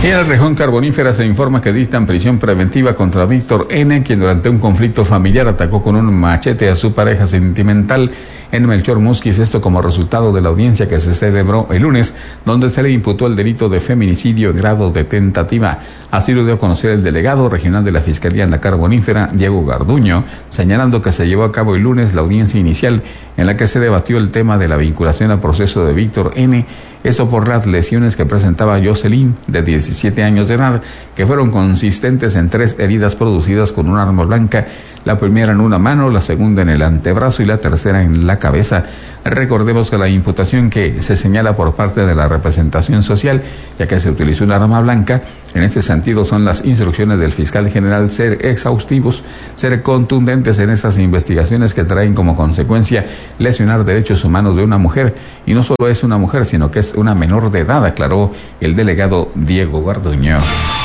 Y en la región carbonífera se informa que dictan prisión preventiva contra Víctor N., quien durante un conflicto familiar atacó con un machete a su pareja sentimental en Melchor Musquis, esto como resultado de la audiencia que se celebró el lunes, donde se le imputó el delito de feminicidio en grado de tentativa. Así lo dio a conocer el delegado regional de la Fiscalía en la Carbonífera, Diego Garduño, señalando que se llevó a cabo el lunes la audiencia inicial en la que se debatió el tema de la vinculación al proceso de Víctor N., esto por las lesiones que presentaba Jocelyn, de 17 años de edad, que fueron consistentes en 3 heridas producidas con un arma blanca, la primera en una mano, la segunda en el antebrazo y la tercera en la cabeza. Recordemos que la imputación que se señala por parte de la representación social, ya que se utilizó un arma blanca, en este sentido son las instrucciones del fiscal general ser exhaustivos, ser contundentes en estas investigaciones que traen como consecuencia lesionar derechos humanos de una mujer, y no solo es una mujer, sino que es una menor de edad, aclaró el delegado Diego Garduño.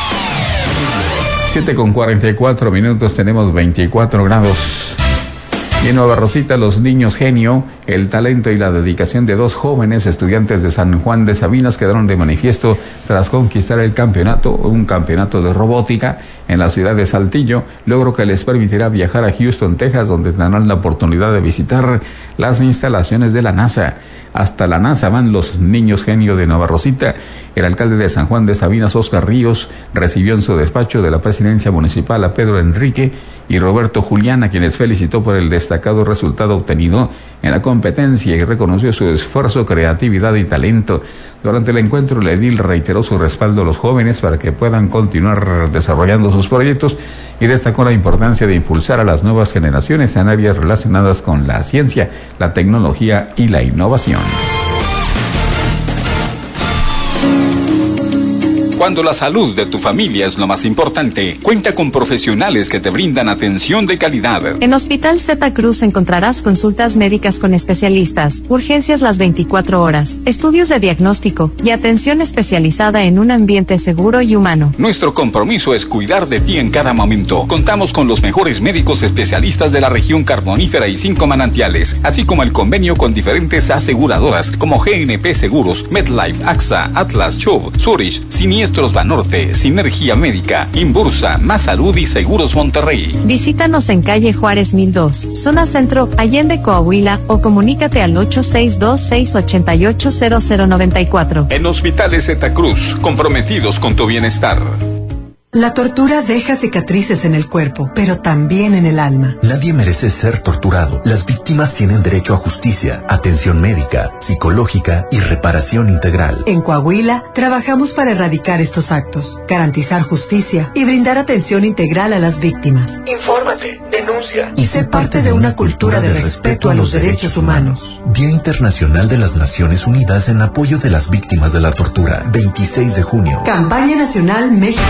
7:44, tenemos 24 grados. Y en Nueva Rosita, los niños genio, el talento y la dedicación de 2 jóvenes estudiantes de San Juan de Sabinas quedaron de manifiesto tras conquistar el campeonato, un campeonato de robótica en la ciudad de Saltillo, logro que les permitirá viajar a Houston, Texas, donde tendrán la oportunidad de visitar las instalaciones de la NASA. Hasta la NASA van los niños genio de Nueva Rosita. El alcalde de San Juan de Sabinas, Oscar Ríos, recibió en su despacho de la presidencia municipal a Pedro Enrique y Roberto Julián, a quienes felicitó por el destacado resultado obtenido en la competencia y reconoció su esfuerzo, creatividad y talento. Durante el encuentro, el edil reiteró su respaldo a los jóvenes para que puedan continuar desarrollando sus proyectos y destacó la importancia de impulsar a las nuevas generaciones en áreas relacionadas con la ciencia, la tecnología y la innovación. Cuando la salud de tu familia es lo más importante, cuenta con profesionales que te brindan atención de calidad. En Hospital Zeta Cruz encontrarás consultas médicas con especialistas, urgencias las 24 horas, estudios de diagnóstico y atención especializada en un ambiente seguro y humano. Nuestro compromiso es cuidar de ti en cada momento. Contamos con los mejores médicos especialistas de la región carbonífera y 5 manantiales, así como el convenio con diferentes aseguradoras como GNP Seguros, MetLife, AXA, Atlas, Chubb, Zurich, Siniestros Banorte, Sinergia Médica, Inbursa, Más Salud y Seguros Monterrey. Visítanos en calle Juárez 1002, zona centro, Allende, Coahuila, o comunícate al 862-688-0094. En Hospitales Zeta Cruz, comprometidos con tu bienestar. La tortura deja cicatrices en el cuerpo, pero también en el alma. Nadie merece ser torturado. Las víctimas tienen derecho a justicia, atención médica, psicológica y reparación integral. En Coahuila, trabajamos para erradicar estos actos, garantizar justicia y brindar atención integral a las víctimas. Infórmate, denuncia y sé parte de una cultura de respeto a los derechos humanos. Día Internacional de las Naciones Unidas en apoyo de las víctimas de la tortura. 26 de junio. Campaña Nacional México